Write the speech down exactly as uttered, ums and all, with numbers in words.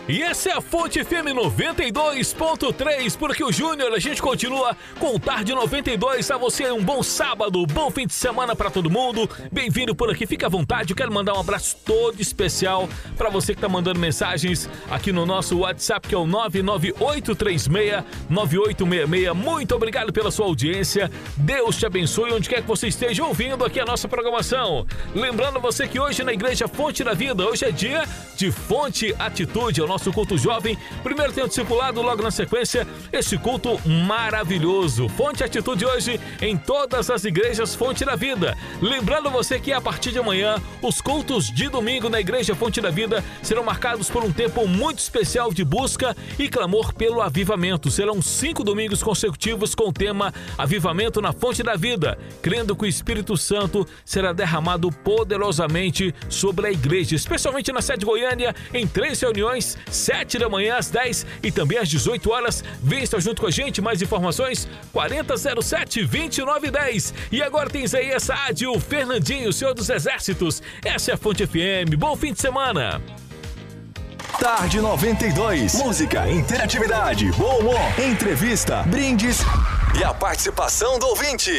E essa é a Fonte F M noventa e dois ponto três, porque o Júnior, a gente continua com o Tarde noventa e dois. A você um bom sábado, bom fim de semana pra todo mundo. Bem-vindo por aqui, fica à vontade. Eu quero mandar um abraço todo especial pra você que tá mandando mensagens aqui no nosso WhatsApp, que é o nove nove oito três seis nove oito seis seis. Muito obrigado pela sua audiência. Deus te abençoe onde quer que você esteja ouvindo aqui a nossa programação. Lembrando você que hoje na Igreja Fonte da Vida, hoje é dia de Fonte Atitude, é o nosso culto jovem. Primeiro tem o discipulado, logo na sequência, esse culto maravilhoso. Fonte Atitude hoje em todas as igrejas Fonte da Vida. Lembrando você que a partir de amanhã, os cultos de domingo na Igreja Fonte da Vida serão marcados por um tempo muito especial de busca e clamor pelo avivamento. Serão cinco domingos consecutivos com o tema Avivamento na Fonte da Vida, crendo que o Espírito Santo será derramado poderosamente sobre a igreja, especialmente na sede Goiânia, em três reuniões, sete da manhã às dez e também às dezoito horas. Vem estar junto com a gente. Mais informações, quarenta zero sete, vinte e nove dez. E agora tem Isaías Saad, o Fernandinho, o Senhor dos Exércitos. Essa é a Fonte F M. Bom fim de semana. Tarde noventa e dois. Música, interatividade, bom humor, entrevista, brindes e a participação do ouvinte.